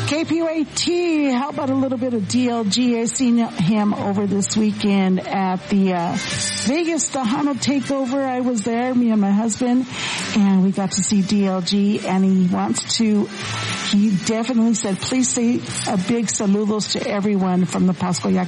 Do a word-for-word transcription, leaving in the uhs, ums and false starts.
K P Y T, how about a little bit of D L G? I seen him over this weekend at the uh, Vegas Tejano Takeover. I was there, me and my husband, and we got to see D L G, and he wants to, he definitely said, please say a big saludos to everyone from the Pasco